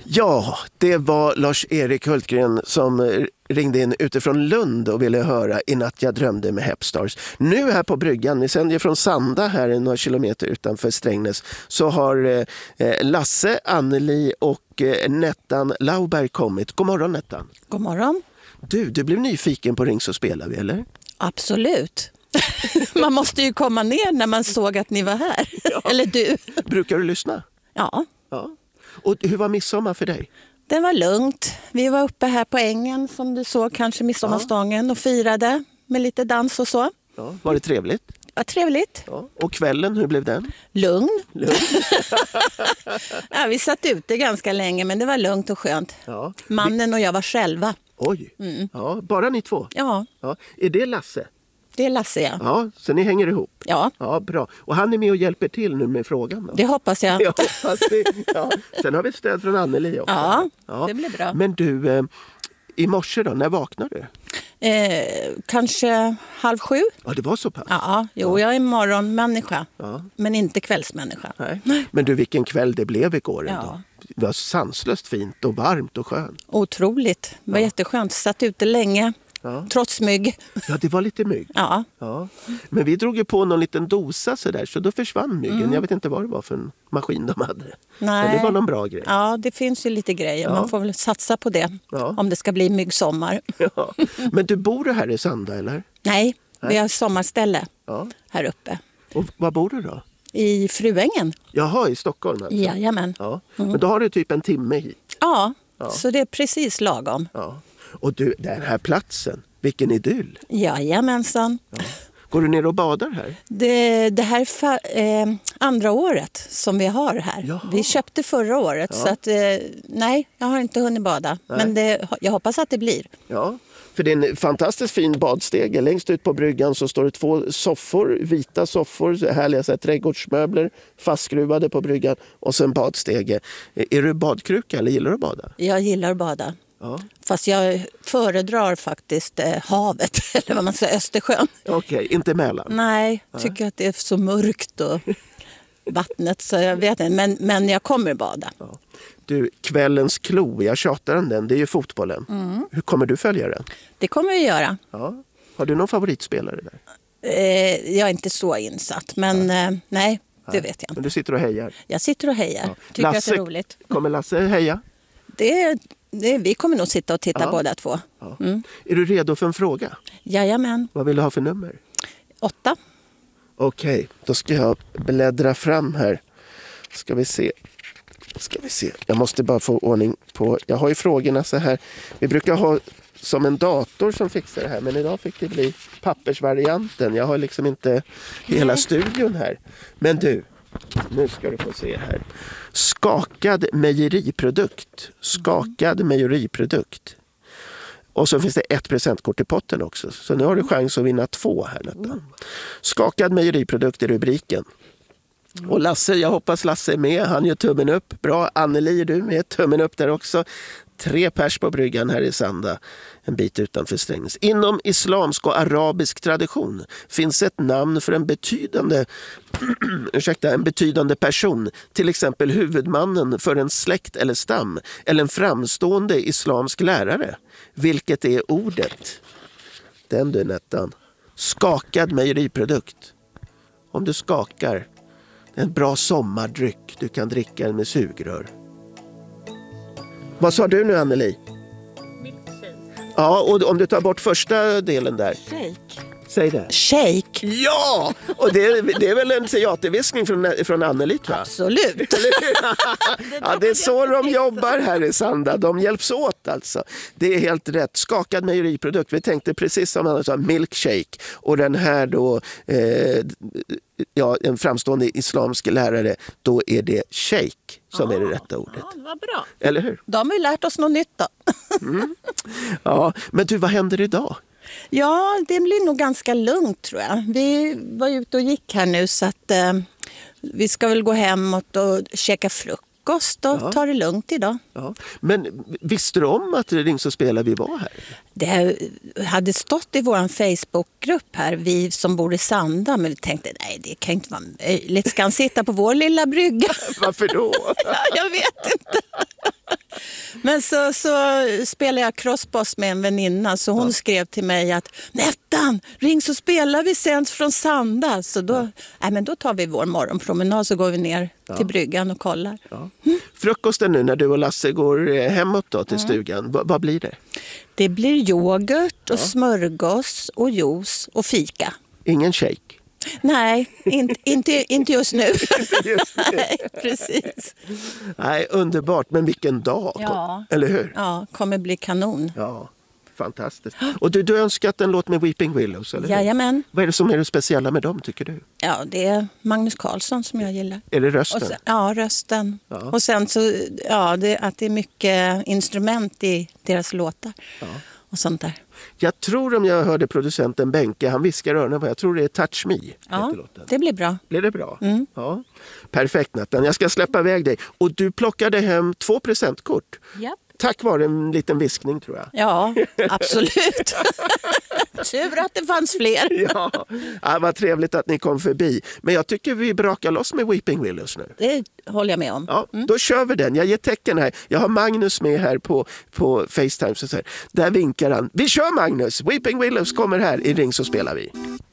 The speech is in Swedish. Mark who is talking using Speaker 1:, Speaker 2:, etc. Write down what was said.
Speaker 1: Ja, det var Lars-Erik Hultgren som ringde in utifrån Lund och ville höra I natt jag drömde med Hepstars. Nu här på bryggan, vi sänder från Sanda här några kilometer utanför Strängnäs, så har Lasse, Anneli och Nettan Lauberg kommit. God morgon Nettan.
Speaker 2: God morgon.
Speaker 1: Du blev nyfiken på Ring så spelar vi, eller?
Speaker 2: Absolut. Man måste ju komma ner när man såg att ni var här. Ja. Eller du.
Speaker 1: Brukar du lyssna?
Speaker 2: Ja.
Speaker 1: Och hur var midsommar för dig?
Speaker 2: Det var lugnt. Vi var uppe här på ängen som du såg, kanske midsommarstången, och firade med lite dans och så.
Speaker 1: Ja. Var det trevligt?
Speaker 2: Ja, trevligt.
Speaker 1: Ja. Och kvällen, hur blev den?
Speaker 2: Lugn. Ja, vi satt ute ganska länge, men det var lugnt och skönt. Ja. Mannen och jag var själva.
Speaker 1: Oj, ja, bara ni två?
Speaker 2: Ja.
Speaker 1: Är det Lasse?
Speaker 2: Det är Lasse, ja.
Speaker 1: Ja, så ni hänger ihop?
Speaker 2: Ja.
Speaker 1: Ja, bra. Och han är med och hjälper till nu med frågan då?
Speaker 2: Det hoppas jag.
Speaker 1: Jag hoppas det. Ja. Sen har vi stöd från Anneli också.
Speaker 2: Ja, det blir bra.
Speaker 1: Men du, i morse då, när vaknade du?
Speaker 2: Kanske 6:30.
Speaker 1: Ja, det var så pass?
Speaker 2: Ja, jag är morgonmänniska, men inte kvällsmänniska.
Speaker 1: Nej. Men du, vilken kväll det blev igår ändå.
Speaker 2: Ja.
Speaker 1: Det var sanslöst fint och varmt och skönt.
Speaker 2: Otroligt. Det var jätteskönt. Satt ute länge. Ja. Trots mygg.
Speaker 1: Ja, det var lite mygg.
Speaker 2: Ja.
Speaker 1: Men vi drog ju på någon liten dosa så då försvann myggen. Jag vet inte vad det var för en maskin de hade.
Speaker 2: Nej.
Speaker 1: Men det var någon bra grej.
Speaker 2: Ja, det finns ju lite grejer. Man får väl satsa på det om det ska bli myggsommar.
Speaker 1: Ja. Men du bor här i Sanda, eller?
Speaker 2: Nej, vi har sommarställe här uppe.
Speaker 1: Och var bor du då?
Speaker 2: I Fruängen.
Speaker 1: Jaha, i Stockholm alltså?
Speaker 2: Jajamän.
Speaker 1: Ja. Men då har du typ en timme hit?
Speaker 2: Ja, så det är precis lagom.
Speaker 1: Ja. Och du, den här platsen, vilken idyll.
Speaker 2: Jajamensan.
Speaker 1: Ja. Går du ner och badar här?
Speaker 2: Det här är andra året som vi har här.
Speaker 1: Jaha.
Speaker 2: Vi köpte förra året så att nej, jag har inte hunnit bada. Nej. Men jag hoppas att det blir.
Speaker 1: Ja, för det är en fantastiskt fin badstege. Längst ut på bryggan så står det 2 soffor, vita soffor, härliga trädgårdsmöbler fastgruvade på bryggan och sen badstege. Är du badkruka eller gillar du att bada?
Speaker 2: Jag gillar att bada. Ja. Fast jag föredrar faktiskt havet, eller vad man säger, Östersjön.
Speaker 1: Okej, inte Mälaren?
Speaker 2: Nej, tycker att det är så mörkt och vattnet så jag vet inte, men jag kommer bada. Ja.
Speaker 1: Du, kvällens klo, jag tjatar om den, det är ju fotbollen. Hur kommer du följa den?
Speaker 2: Det kommer vi göra.
Speaker 1: Ja. Har du någon favoritspelare där?
Speaker 2: Jag är inte så insatt, men nej, det vet jag inte.
Speaker 1: Men du sitter och hejar?
Speaker 2: Jag sitter och hejar.
Speaker 1: Ja.
Speaker 2: Tycker Lasse, att det är roligt.
Speaker 1: Kommer Lasse heja?
Speaker 2: Vi kommer nog sitta och titta båda två.
Speaker 1: Ja. Är du redo för en fråga?
Speaker 2: Jajamän.
Speaker 1: Vad vill du ha för nummer?
Speaker 2: 8.
Speaker 1: Okej, då ska jag bläddra fram här. Ska vi se. Jag måste bara få ordning på... Jag har ju frågorna så här. Vi brukar ha som en dator som fixar det här. Men idag fick det bli pappersvarianten. Jag har liksom inte hela studion här. Men du, nu ska du få se här. Skakad mejeriprodukt. Och så finns det 1 presentkort i potten också. Så nu har du chans att vinna 2 här. Skakad mejeriprodukt är rubriken. Och Lasse, jag hoppas Lasse är med. Han gör tummen upp. Bra. Anneli, är du med? Tummen upp där också. 3 pers på bryggan här i Sanda. En bit utanför Strängnäs. Inom islamsk och arabisk tradition finns ett namn för en betydande person. Till exempel huvudmannen för en släkt eller stam. Eller en framstående islamsk lärare. Vilket är ordet? Den du, Nettan. Skakad mejeriprodukt. Om du skakar. En bra sommardryck. Du kan dricka den med sugrör. Vad sa du nu, Anneli?
Speaker 3: Milkshake.
Speaker 1: Ja, och om du tar bort första delen där.
Speaker 2: Shake.
Speaker 1: Säg det.
Speaker 2: Shake.
Speaker 1: Ja! Och det är väl en teaterviskning från Anneli, tror jag.
Speaker 2: Absolut.
Speaker 1: Ja, det är så de jobbar här i Sanda. De hjälps åt alltså. Det är helt rätt. Skakad mejeriprodukt. Vi tänkte precis som han sa, milkshake. Och den här då, en framstående islamsk lärare, då är det shake som är det rätta ordet.
Speaker 2: Ja, vad bra.
Speaker 1: Eller hur?
Speaker 2: De har ju lärt oss något nytt då.
Speaker 1: Ja, men du, vad händer idag?
Speaker 2: Ja, det blir nog ganska lugnt tror jag. Vi var ute och gick här nu så att vi ska väl gå hemåt och käka frukost och ta det lugnt idag. Ja.
Speaker 1: Men visste du om att Ring så spelar vi var här?
Speaker 2: Det hade stått i vår Facebookgrupp här, vi som bor i Sanda, men vi tänkte nej, det kan inte vara möjligt. Ska han sitta på vår lilla brygga?
Speaker 1: Varför då?
Speaker 2: Jag vet inte. Men så spelade jag crossboss med en väninna, så hon skrev till mig att Nettan, ring så spelar vi sen från Sanda. Så då tar vi vår morgonpromenad, så går vi ner till bryggan och kollar.
Speaker 1: Ja. Frukosten nu när du och Lasse går hemåt då till stugan, vad blir det?
Speaker 2: Det blir yoghurt och smörgås och juice och fika.
Speaker 1: Ingen shake?
Speaker 2: Nej, inte just nu. Nej, precis.
Speaker 1: Nej, underbart, men vilken dag.
Speaker 2: Ja.
Speaker 1: Eller hur?
Speaker 2: Ja, kommer bli kanon.
Speaker 1: Ja, fantastiskt. Och du har önskat en låt med Weeping Willows, eller hur?
Speaker 2: Jajamän.
Speaker 1: Vad är det som är det speciella med dem, tycker du?
Speaker 2: Ja, det är Magnus Carlsson som jag gillar.
Speaker 1: Är det rösten?
Speaker 2: Och sen, rösten.
Speaker 1: Ja.
Speaker 2: Och sen så, att det är mycket instrument i deras låtar.
Speaker 1: Ja.
Speaker 2: Och sånt där.
Speaker 1: Jag tror, om jag hörde producenten Benke, han viskar öronen, jag tror det är Touch Me.
Speaker 2: Ja, det blir bra.
Speaker 1: Blir det bra? Ja. Perfekt, Nathan. Jag ska släppa iväg dig. Och du plockade hem 2 presentkort.
Speaker 2: Ja.
Speaker 1: Tack vare en liten viskning, tror jag.
Speaker 2: Ja, absolut. Tur att det fanns fler.
Speaker 1: Ja, vad trevligt att ni kom förbi. Men jag tycker vi brakar loss med Weeping Willows nu.
Speaker 2: Det håller jag med om.
Speaker 1: Ja, då kör vi den. Jag ger tecken här. Jag har Magnus med här på FaceTime. Så där vinkar han. Vi kör, Magnus! Weeping Willows kommer här i Ring så spelar vi.